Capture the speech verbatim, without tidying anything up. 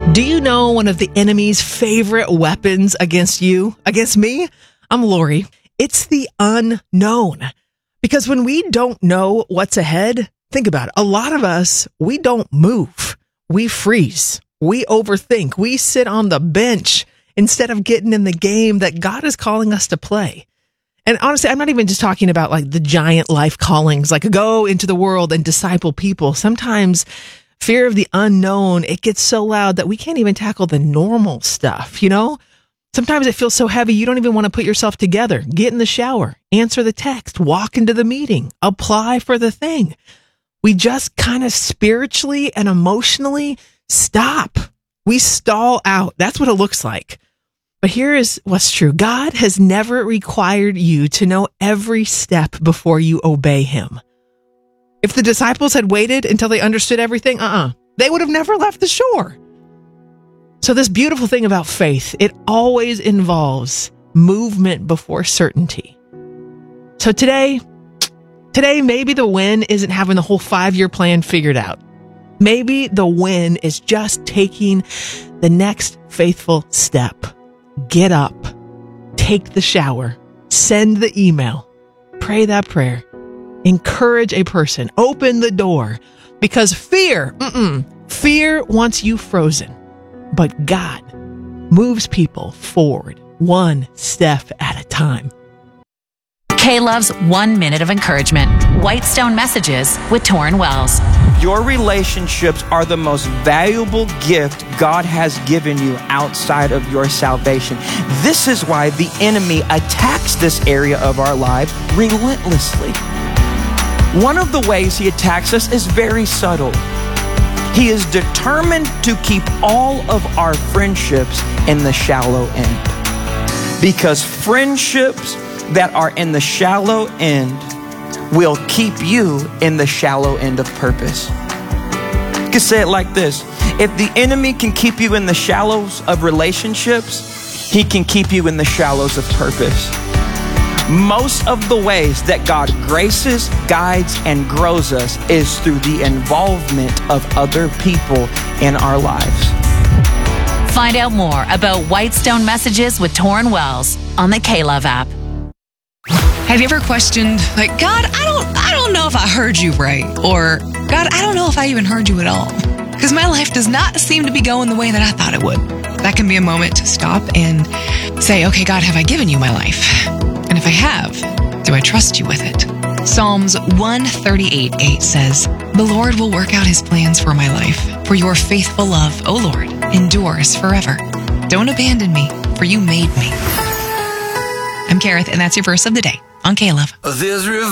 Do you know one of the enemy's favorite weapons against you, against me? I'm Lori. It's the unknown. Because when we don't know what's ahead, think about it. A lot of us, we don't move. We freeze. We overthink. We sit on the bench instead of getting in the game that God is calling us to play. And honestly, I'm not even just talking about like the giant life callings, like go into the world and disciple people. Sometimes fear of the unknown, it gets so loud that we can't even tackle the normal stuff, you know? Sometimes it feels so heavy, you don't even want to put yourself together. Get in the shower, answer the text, walk into the meeting, apply for the thing. We just kind of spiritually and emotionally stop. We stall out. That's what it looks like. But here is what's true. God has never required you to know every step before you obey him. If the disciples had waited until they understood everything, uh-uh, they would have never left the shore. So this beautiful thing about faith, it always involves movement before certainty. So today, today, maybe the win isn't having the whole five-year plan figured out. Maybe the win is just taking the next faithful step. Get up, take the shower, send the email, pray that prayer, encourage a person, open the door, because fear, mm-mm, fear wants you frozen, but God moves people forward one step at a time. K-Love's One Minute of Encouragement. Whitestone Messages with Torrin Wells. Your relationships are the most valuable gift God has given you outside of your salvation. This is why the enemy attacks this area of our lives relentlessly. One of the ways he attacks us is very subtle. He is determined to keep all of our friendships in the shallow end. Because friendships that are in the shallow end will keep you in the shallow end of purpose. You can say it like this. If the enemy can keep you in the shallows of relationships, he can keep you in the shallows of purpose. Most of the ways that God graces, guides, and grows us is through the involvement of other people in our lives. Find out more about Whitestone Messages with Torrin Wells on the K-Love app. Have you ever questioned, like, God, I don't I don't know if I heard you right, or God, I don't know if I even heard you at all, because my life does not seem to be going the way that I thought it would. That can be a moment to stop and say, okay, God, have I given you my life? And if I have, do I trust you with it? Psalms one thirty-eight eight says, the Lord will work out his plans for my life, for your faithful love, O Lord, endures forever. Don't abandon me, for you made me. I'm Kareth, and that's your verse of the day on K-Love.